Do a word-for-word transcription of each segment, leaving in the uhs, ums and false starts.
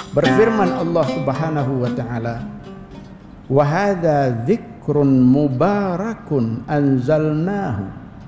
Berfirman Allah Subhanahu wa taala, "Wa hadza dzikrun mubarakun anzalnahu."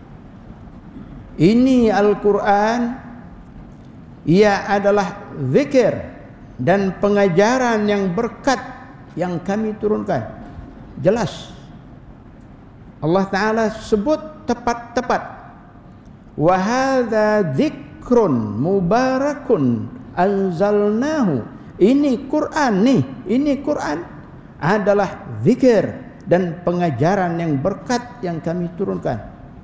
Ini Al-Qur'an, ia adalah zikir dan pengajaran yang berkat yang kami turunkan. Jelas Allah Ta'ala sebut tepat-tepat, wa hadza dzikrun mubarakun anzalnahu. Ini Quran nih, ini Quran adalah zikir dan pengajaran yang berkat yang kami turunkan.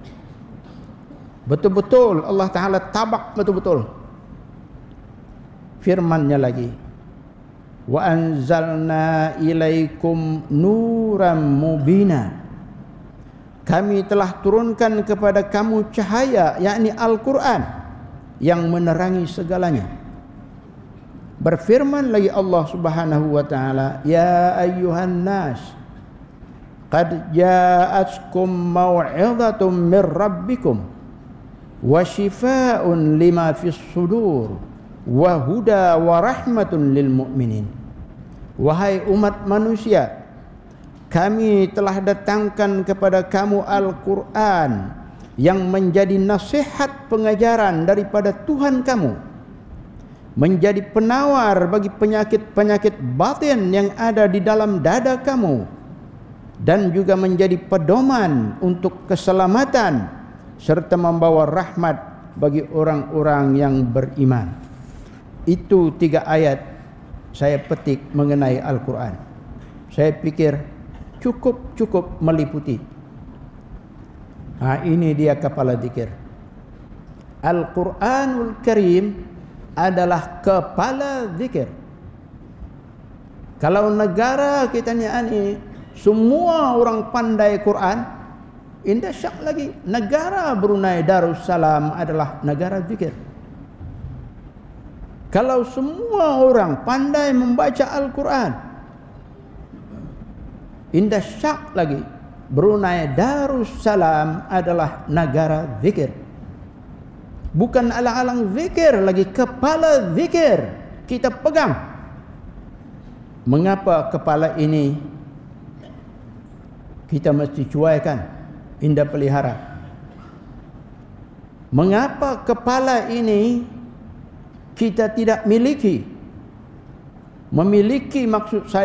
Betul-betul Allah Ta'ala tabak betul-betul firman-Nya lagi, wa anzalna ilaikum nuram mubina. Kami telah turunkan kepada kamu cahaya, yakni Al-Quran, yang menerangi segalanya. Berfirman lagi Allah Subhanahu wa taala, ya ayyuhan nas qad ja'atkum mau'izatun mir rabbikum wa shifaa'un lima fis sudur wa huda wa rahmatun lil mu'minin. Wahai umat manusia, kami telah datangkan kepada kamu Al-Quran yang menjadi nasihat pengajaran daripada Tuhan kamu, menjadi penawar bagi penyakit-penyakit batin yang ada di dalam dada kamu, dan juga menjadi pedoman untuk keselamatan serta membawa rahmat bagi orang-orang yang beriman. Itu tiga ayat saya petik mengenai Al-Quran. Saya pikir cukup-cukup meliputi. Ha, ini dia kepala zikir. Al-Quranul Karim adalah kepala zikir. Kalau negara kita ni semua orang pandai Quran, indah syak lagi negara Brunei Darussalam adalah negara zikir. Kalau semua orang pandai membaca Al-Quran, indah syak lagi Brunei Darussalam adalah negara zikir. Bukan alang-alang zikir lagi, kepala zikir kita pegang. Mengapa kepala ini kita mesti cuaikan, indah pelihara? Mengapa kepala ini kita tidak miliki? Memiliki maksud saya